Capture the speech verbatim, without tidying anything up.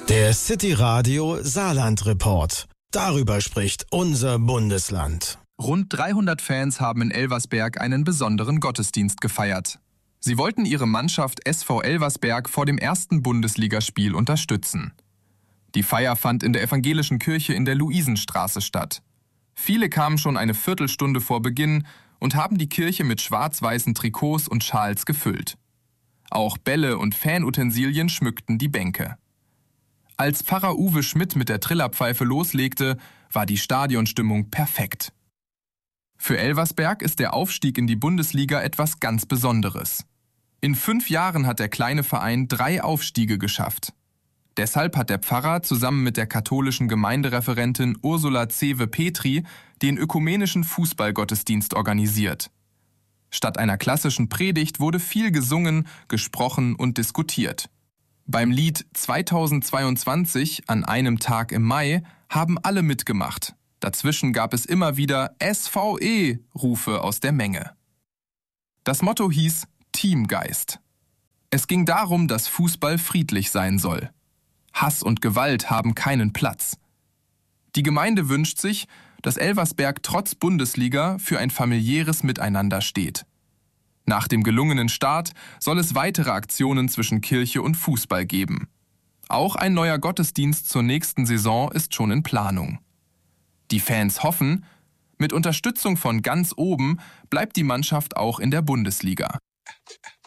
Der City Radio Saarland Report. Darüber spricht unser Bundesland. Rund dreihundert Fans haben in Elversberg einen besonderen Gottesdienst gefeiert. Sie wollten ihre Mannschaft S V Elversberg vor dem ersten Bundesligaspiel unterstützen. Die Feier fand in der evangelischen Kirche in der Luisenstraße statt. Viele kamen schon eine Viertelstunde vor Beginn und haben die Kirche mit schwarz-weißen Trikots und Schals gefüllt. Auch Bälle und Fanutensilien schmückten die Bänke. Als Pfarrer Uwe Schmidt mit der Trillerpfeife loslegte, war die Stadionstimmung perfekt. Für Elversberg ist der Aufstieg in die Bundesliga etwas ganz Besonderes. In fünf Jahren hat der kleine Verein drei Aufstiege geschafft. Deshalb hat der Pfarrer zusammen mit der katholischen Gemeindereferentin Ursula Zewe-Petri den ökumenischen Fußballgottesdienst organisiert. Statt einer klassischen Predigt wurde viel gesungen, gesprochen und diskutiert. Beim Lied zweitausendzweiundzwanzig an einem Tag im Mai haben alle mitgemacht. Dazwischen gab es immer wieder S V E-Rufe aus der Menge. Das Motto hieß Teamgeist. Es ging darum, dass Fußball friedlich sein soll. Hass und Gewalt haben keinen Platz. Die Gemeinde wünscht sich, dass Elversberg trotz Bundesliga für ein familiäres Miteinander steht. Nach dem gelungenen Start soll es weitere Aktionen zwischen Kirche und Fußball geben. Auch ein neuer Gottesdienst zur nächsten Saison ist schon in Planung. Die Fans hoffen, mit Unterstützung von ganz oben bleibt die Mannschaft auch in der Bundesliga.